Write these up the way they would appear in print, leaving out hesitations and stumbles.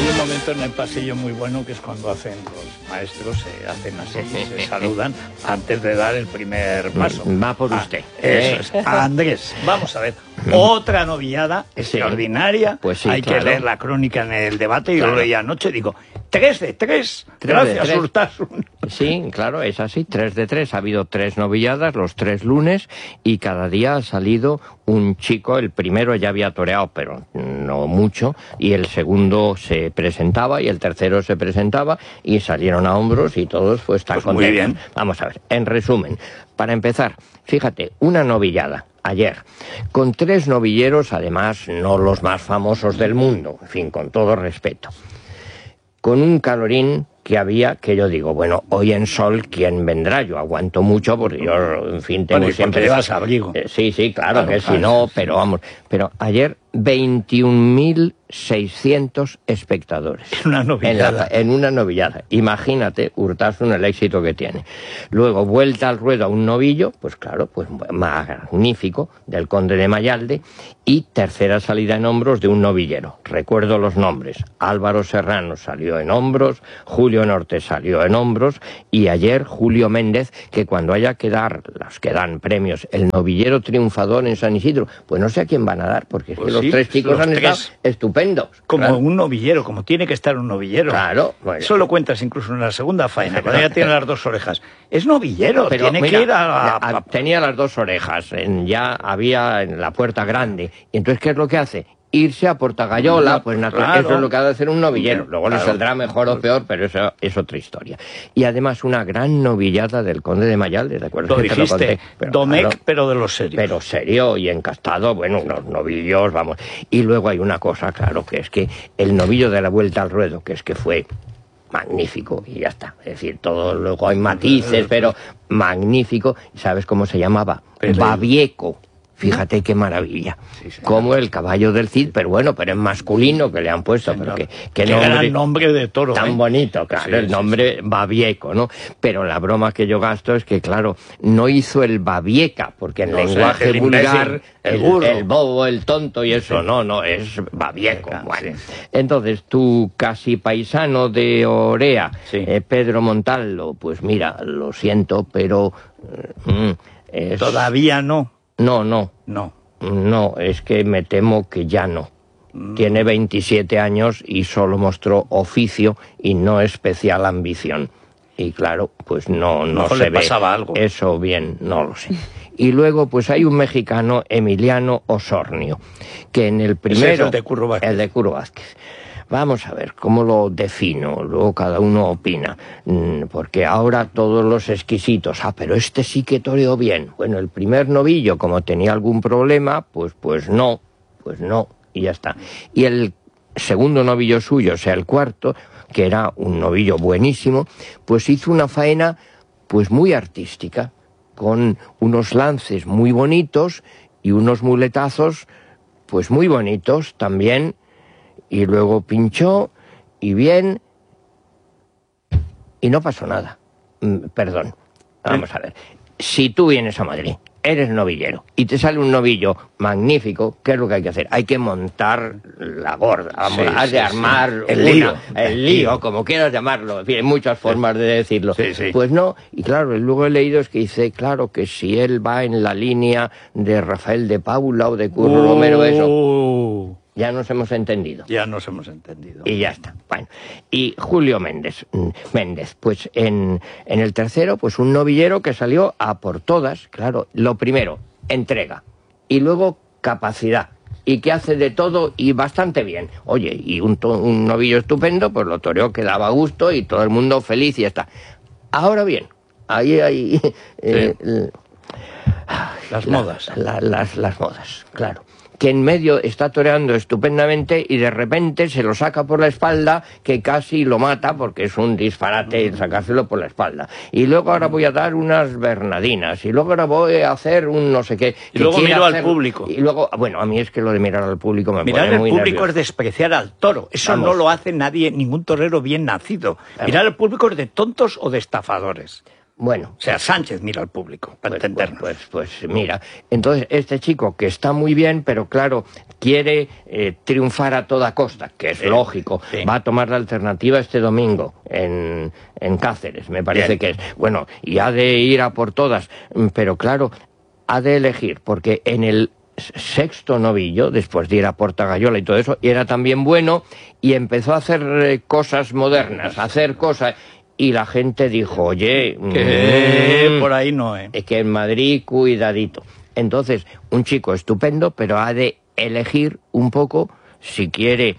un momento en el pasillo muy bueno, que es cuando hacen los maestros, se hacen así, se saludan antes de dar el primer paso. Va por usted. Eso es. Andrés, vamos a ver. Otra novillada extraordinaria. Pues sí, hay que leer la crónica en el debate. Yo lo leí anoche, digo, 3 de 3. Gracias, Urtasun. Sí, claro, es así, 3 de 3. Ha habido 3 novilladas, los 3 lunes, y cada día ha salido un chico. El primero ya había toreado, pero no mucho, y el segundo se presentaba, y el tercero se presentaba, y salieron a hombros, y todos pues están contentos. Muy bien. Vamos a ver, en resumen, para empezar, fíjate, una novillada ayer, con 3 novilleros, además no los más famosos del mundo, en fin, con todo respeto, con un calorín que había, que yo digo, bueno, hoy en sol, ¿quién vendrá? Yo aguanto mucho porque yo, en fin, tengo bueno, siempre... llevas abrigo. Sí, claro que si no, pero vamos, pero ayer 21.600 espectadores. Una novillada. En una novillada. Imagínate, Urtasun, el éxito que tiene. Luego, vuelta al ruedo a un novillo, pues claro, pues magnífico, del Conde de Mayalde, y tercera salida en hombros de un novillero. Recuerdo los nombres. Álvaro Serrano salió en hombros, Julio Norte salió en hombros, y ayer Julio Méndez, que cuando haya que dar, los que dan premios, el novillero triunfador en San Isidro, pues no sé a quién van a dar, porque es que los 3 chicos han estado estupendos. Como claro. Un novillero, como tiene que estar un novillero. Claro. Bueno. Eso lo cuentas incluso en la segunda faena, cuando ya tiene las 2 orejas. Es novillero, pero tiene mira, que ir a... Tenía las 2 orejas, ya había en la puerta grande. Y entonces, ¿qué es lo que hace? Irse a Portagallola, pues claro, eso es lo que ha de hacer un novillero. Luego le saldrá mejor o peor, pero eso es otra historia. Y además una gran novillada del Conde de Mayalde, ¿de acuerdo? Lo dijiste, Domecq, claro, pero de los serios. Pero serio y encastado, bueno, unos novillos, vamos. Y luego hay una cosa, claro, que es que el novillo de la vuelta al ruedo, que es que fue magnífico, y ya está. Es decir, todo, luego hay matices, pero magnífico. ¿Sabes cómo se llamaba? Babieco. Fíjate qué maravilla. Sí, como el caballo del Cid, pero bueno, pero es masculino que le han puesto. Pero qué gran nombre de toro. Tan bonito, claro, el nombre Babieco, ¿no? Pero la broma que yo gasto es que, claro, no hizo el Babieca, porque en lenguaje vulgar, el bobo, el tonto y eso, no, es Babieco. Bueno. Entonces, tu casi paisano de Orea, Pedro Montalvo, pues mira, lo siento, pero... Todavía no. No, es que me temo que ya no. Tiene 27 años y solo mostró oficio y no especial ambición. Y claro, pues no se ve algo. Eso bien, no lo sé. Y luego pues hay un mexicano, Emiliano Osornio, que en el primero... Es el de Curro Vázquez. El de Curro Vázquez. Vamos a ver, ¿cómo lo defino? Luego cada uno opina, porque ahora todos los exquisitos, pero este sí que toreó bien. Bueno, el primer novillo, como tenía algún problema, pues no, y ya está. Y el segundo novillo suyo, o sea, el cuarto, que era un novillo buenísimo, pues hizo una faena pues muy artística, con unos lances muy bonitos y unos muletazos pues muy bonitos también. Y luego pinchó, y bien, y no pasó nada. Perdón, vamos a ver. Si tú vienes a Madrid, eres novillero, y te sale un novillo magnífico, ¿qué es lo que hay que hacer? Hay que montar la gorda, has de armar el lío, como quieras llamarlo. En fin, hay muchas formas de decirlo. Pues no, y claro, luego he leído es que dice, claro, que si él va en la línea de Rafael de Paula o de Curro Romero, eso... Ya nos hemos entendido. Y ya está. Bueno, y Julio Méndez, pues en el tercero, pues un novillero que salió a por todas, claro. Lo primero, entrega. Y luego capacidad. Y que hace de todo y bastante bien. Oye, y un novillo estupendo, pues lo toreó que daba gusto y todo el mundo feliz y ya está. Ahora bien, ahí hay... las modas. Las modas, claro. Que en medio está toreando estupendamente y de repente se lo saca por la espalda, que casi lo mata porque es un disparate sacárselo por la espalda. Y luego ahora voy a dar unas bernadinas, y luego ahora voy a hacer un no sé qué. Y luego miro al público. Y luego, bueno, a mí es que lo de mirar al público me pone muy nervioso. Mirar al público es despreciar al toro. Eso no lo hace nadie, ningún torero bien nacido. Mirar al público es de tontos o de estafadores. Bueno. O sea, Sánchez mira al público, para entendernos. Pues mira, entonces este chico que está muy bien, pero claro, quiere triunfar a toda costa, que es lógico, va a tomar la alternativa este domingo en Cáceres, me parece que es. Bueno, y ha de ir a por todas, pero claro, ha de elegir, porque en el sexto novillo, después de ir a Portagayola y todo eso, y era también bueno, y empezó a hacer cosas modernas, a hacer cosas... Y la gente dijo, oye... por ahí no, que en Madrid, cuidadito. Entonces, un chico estupendo, pero ha de elegir un poco si quiere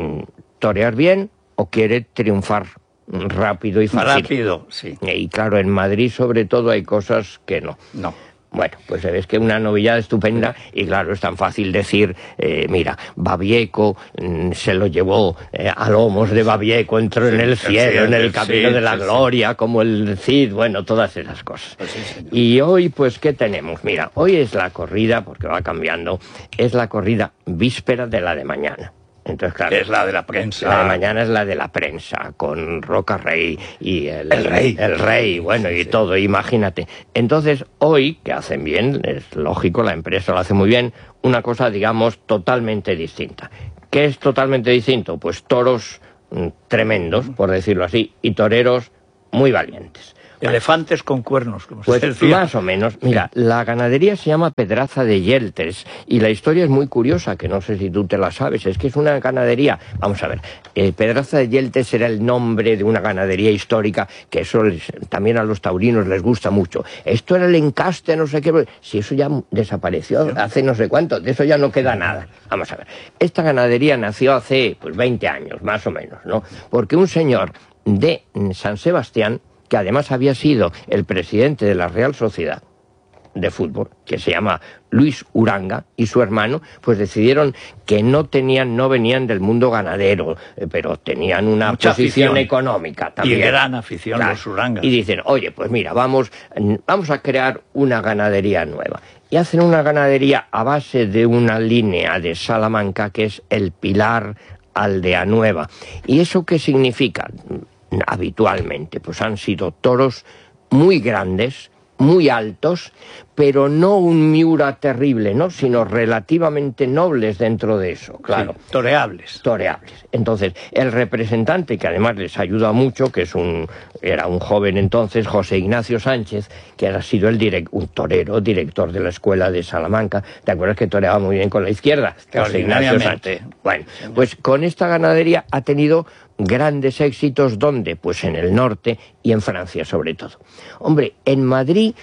torear bien o quiere triunfar rápido y fácil. Rápido, sí. Y claro, en Madrid sobre todo hay cosas que no. No. Bueno, pues es que una novillada estupenda, y claro, es tan fácil decir, mira, Babieco se lo llevó a lomos de Babieco, entró en el cielo, en el camino de la gloria, como el Cid, bueno, todas esas cosas. Pues y hoy, pues, ¿qué tenemos? Mira, hoy es la corrida, porque va cambiando, es la corrida víspera de la de mañana. Entonces, claro, es la de la prensa. La de mañana es la de la prensa, con Roca Rey y el rey. El rey, bueno, y todo, imagínate. Entonces, hoy, que hacen bien, es lógico, la empresa lo hace muy bien, una cosa, digamos, totalmente distinta. ¿Qué es totalmente distinto? Pues toros tremendos, por decirlo así, y toreros muy valientes. Elefantes con cuernos, como pues se decía. Más o menos. Mira, la ganadería se llama Pedraza de Yeltes y la historia es muy curiosa, que no sé si tú te la sabes, es que es una ganadería, vamos a ver, Pedraza de Yeltes era el nombre de una ganadería histórica, que eso también a los taurinos les gusta mucho. Esto era el encaste, no sé qué, si eso ya desapareció hace no sé cuánto, de eso ya no queda nada. Vamos a ver, esta ganadería nació hace pues 20 años, más o menos, ¿no? Porque un señor de San Sebastián, que además había sido el presidente de la Real Sociedad de Fútbol, que se llama Luis Uranga, y su hermano, pues decidieron que no venían del mundo ganadero, pero tenían una mucha posición afición económica también. Y gran afición, claro, los Urangas. Y dicen, oye, pues mira, vamos a crear una ganadería nueva. Y hacen una ganadería a base de una línea de Salamanca, que es el Pilar Aldea Nueva. ¿Y eso qué significa? Habitualmente, pues han sido toros muy grandes, muy altos, pero no un Miura terrible, ¿no? Sino relativamente nobles dentro de eso, claro. Sí, toreables. Toreables. Entonces, el representante, que además les ayuda mucho, que era un joven entonces, José Ignacio Sánchez, que ha sido un torero, director de la escuela de Salamanca. ¿Te acuerdas que toreaba muy bien con la izquierda? José Ignacio Sánchez. Bueno, pues con esta ganadería ha tenido grandes éxitos, ¿dónde? Pues en el norte y en Francia sobre todo. Hombre, en Madrid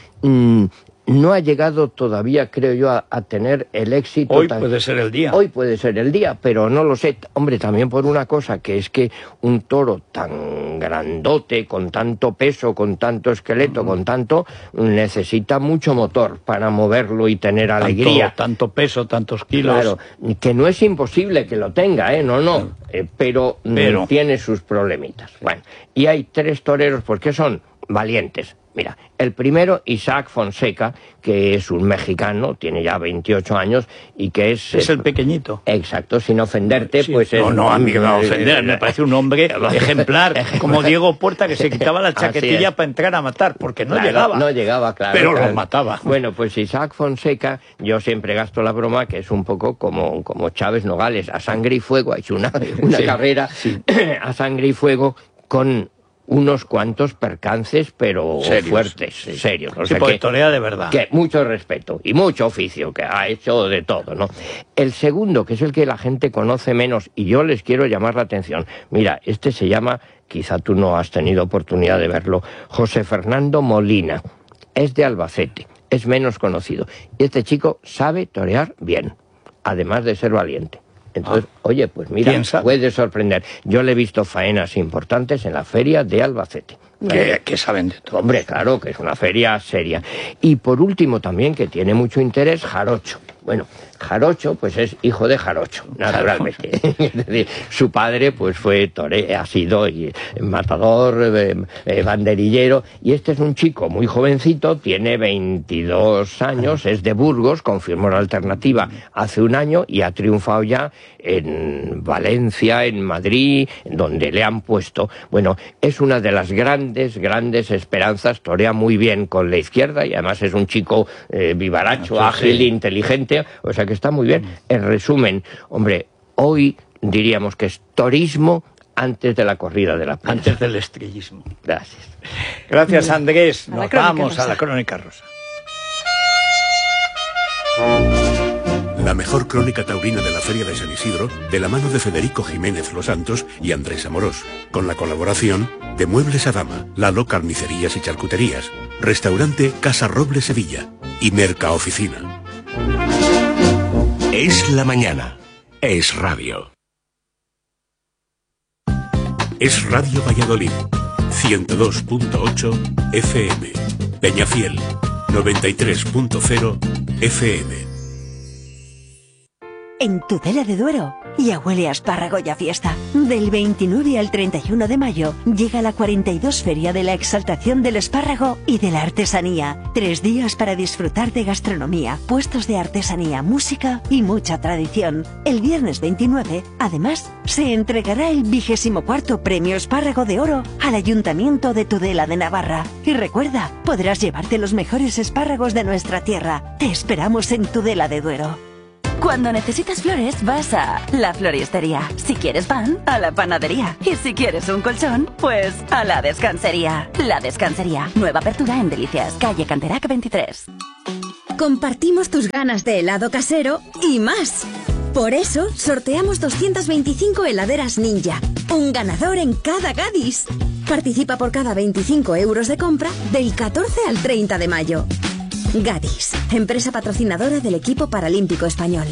no ha llegado todavía, creo yo, a tener el éxito. Hoy puede ser el día. Hoy puede ser el día, pero no lo sé. Hombre, también por una cosa, que es que un toro tan grandote, con tanto peso, con tanto esqueleto, con tanto, necesita mucho motor para moverlo y tener alegría. Tanto peso, tantos kilos. Claro, que no es imposible que lo tenga, no. Pero tiene sus problemitas. Bueno, y hay 3 toreros, porque son valientes. Mira, el primero, Isaac Fonseca, que es un mexicano, tiene ya 28 años y que es... Es el pequeñito. Exacto, sin ofenderte, sí. pues... No, a mí me va a ofender, me parece un hombre ejemplar, como Diego Puerta, que se quitaba la chaquetilla para entrar a matar, porque no llegaba. No llegaba, claro. Pero los mataba. Bueno, pues Isaac Fonseca, yo siempre gasto la broma, que es un poco como Chávez Nogales, a sangre y fuego, ha hecho una carrera a sangre y fuego con unos cuantos percances, pero fuertes, serios. O sea, que torea de verdad. Que mucho respeto y mucho oficio, que ha hecho de todo, ¿no? El segundo, que es el que la gente conoce menos, y yo les quiero llamar la atención. Mira, este se llama, quizá tú no has tenido oportunidad de verlo, José Fernando Molina. Es de Albacete, es menos conocido. Y este chico sabe torear bien, además de ser valiente. Entonces, oye, pues mira, puede sorprender. Yo le he visto faenas importantes en la feria de Albacete. Que saben de todo. Hombre, claro, que es una feria seria. Y por último también, que tiene mucho interés, Jarocho. Bueno, jarocho, pues es hijo de jarocho, naturalmente. Es decir, su padre pues fue ha sido matador, banderillero, y este es un chico muy jovencito, tiene 22 años, es de Burgos, confirmó la alternativa hace un año y ha triunfado ya en Valencia, en Madrid, donde le han puesto. Bueno, es una de las grandes esperanzas, torea muy bien con la izquierda y además es un chico vivaracho, ágil, inteligente, o sea que está muy bien. En resumen, hombre, hoy diríamos que es torismo antes de la corrida de la prensa. Antes del estrellismo. Gracias. Gracias, Andrés. Nos vamos a la Crónica Rosa. La mejor crónica taurina de la Feria de San Isidro, de la mano de Federico Jiménez Los Santos y Andrés Amorós, con la colaboración de Muebles Adama, Lalo Carnicerías y Charcuterías, Restaurante Casa Roble Sevilla y Merca Oficina. Es la mañana. Es radio. Es Radio Valladolid, 102.8 FM. Peñafiel, 93.0 FM. En Tudela de Duero ya huele a espárrago y a fiesta. Del 29 al 31 de mayo llega la 42 Feria de la Exaltación del Espárrago y de la Artesanía. 3 días para disfrutar de gastronomía, puestos de artesanía, música y mucha tradición. El viernes 29, además, se entregará el 24º Premio Espárrago de Oro al Ayuntamiento de Tudela de Navarra. Y recuerda, podrás llevarte los mejores espárragos de nuestra tierra. Te esperamos en Tudela de Duero. Cuando necesitas flores, vas a La Floristería. Si quieres pan, a La Panadería. Y si quieres un colchón, pues a La Descansería. La Descansería. Nueva apertura en Delicias, calle Canterac 23. Compartimos tus ganas de helado casero y más. Por eso, sorteamos 225 heladeras Ninja. Un ganador en cada Gadis. Participa por cada 25 euros de compra del 14 al 30 de mayo. Gadis, empresa patrocinadora del equipo paralímpico español.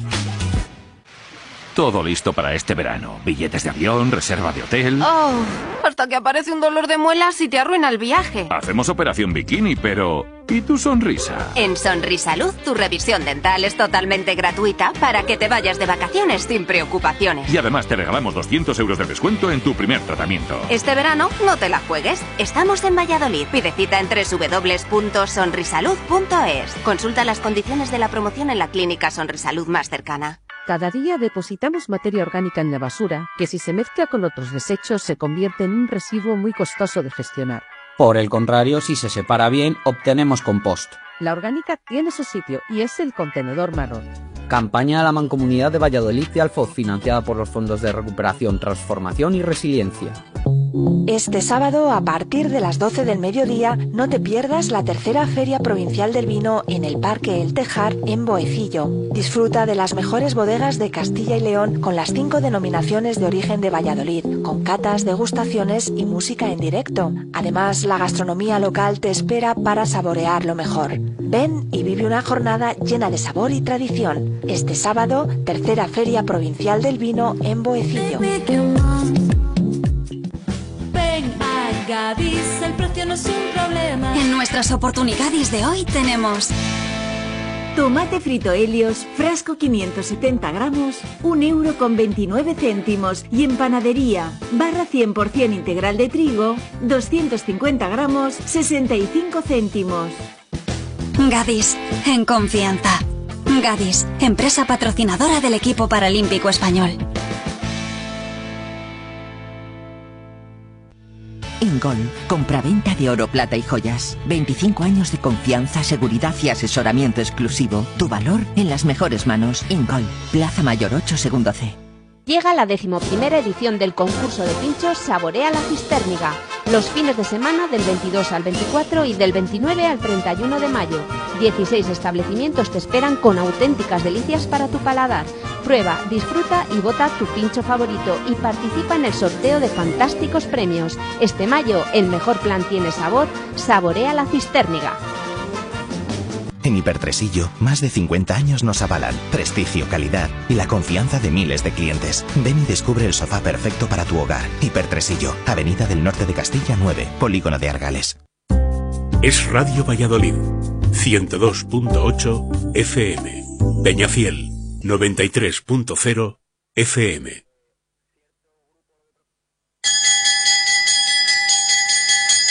Todo listo para este verano. Billetes de avión, reserva de hotel. Oh, hasta que aparece un dolor de muelas y te arruina el viaje. Hacemos operación bikini, pero ¿y tu sonrisa? En Sonrisalud, tu revisión dental es totalmente gratuita para que te vayas de vacaciones sin preocupaciones. Y además te regalamos 200 euros de descuento en tu primer tratamiento. Este verano no te la juegues. Estamos en Valladolid. Pide cita en www.sonrisalud.es. Consulta las condiciones de la promoción en la clínica Sonrisalud más cercana. Cada día depositamos materia orgánica en la basura, que si se mezcla con otros desechos se convierte en un residuo muy costoso de gestionar. Por el contrario, si se separa bien, obtenemos compost. La orgánica tiene su sitio y es el contenedor marrón. Campaña de la Mancomunidad de Valladolid y Alfoz, financiada por los Fondos de Recuperación, Transformación y Resiliencia. Este sábado, a partir de las 12 del mediodía, no te pierdas la tercera Feria Provincial del Vino en el Parque El Tejar, en Boecillo. Disfruta de las mejores bodegas de Castilla y León con las 5 denominaciones de origen de Valladolid, con catas, degustaciones y música en directo. Además, la gastronomía local te espera para saborear lo mejor. Ven y vive una jornada llena de sabor y tradición. Este sábado, tercera Feria Provincial del Vino en Boecillo. Gadis, el precio no es un problema. En nuestras oportunidades de hoy tenemos tomate frito Helios, frasco 570 gramos, 1,29 €. Y en panadería, barra 100% integral de trigo, 250 gramos, 65 céntimos. Gadis, en confianza. Gadis, empresa patrocinadora del equipo paralímpico español. Ingol, compraventa de oro, plata y joyas. 25 años de confianza, seguridad y asesoramiento exclusivo. Tu valor en las mejores manos. Ingol, Plaza Mayor 8, segundo C. Llega la 11ª edición del concurso de pinchos Saborea la Cistérniga, los fines de semana del 22 al 24 y del 29 al 31 de mayo. 16 establecimientos te esperan con auténticas delicias para tu paladar. Prueba, disfruta y vota tu pincho favorito y participa en el sorteo de fantásticos premios. Este mayo, el mejor plan tiene sabor, Saborea la Cistérniga. En Hipertresillo, más de 50 años nos avalan prestigio, calidad y la confianza de miles de clientes. Ven y descubre el sofá perfecto para tu hogar. Hipertresillo, Avenida del Norte de Castilla 9, Polígono de Argales. Es Radio Valladolid, 102.8 FM. Peñafiel, 93.0 FM.